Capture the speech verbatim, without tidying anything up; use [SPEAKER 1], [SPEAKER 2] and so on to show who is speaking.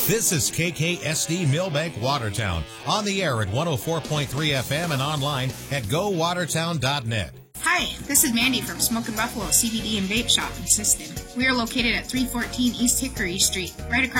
[SPEAKER 1] This is K K S D Millbank Watertown, on the air at one oh four point three F M and online at go watertown dot net.
[SPEAKER 2] Hi, this is Mandy from Smokin' Buffalo C B D and Vape Shop in Siston. We are located at three fourteen East Hickory Street, right across